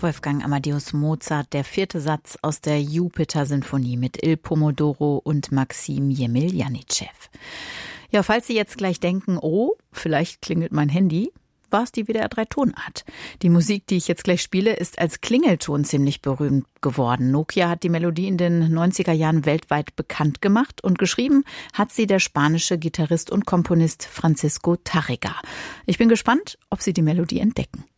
Wolfgang Amadeus Mozart, der 4. Satz aus der Jupiter-Sinfonie mit Il Pomodoro und Maxim Jemeljanitschew. Ja, falls Sie jetzt gleich denken, oh, vielleicht klingelt mein Handy, war es die WDR-3-Tonart. Die Musik, die ich jetzt gleich spiele, ist als Klingelton ziemlich berühmt geworden. Nokia hat die Melodie in den 90er Jahren weltweit bekannt gemacht und geschrieben hat sie der spanische Gitarrist und Komponist Francisco Tárrega. Ich bin gespannt, ob Sie die Melodie entdecken.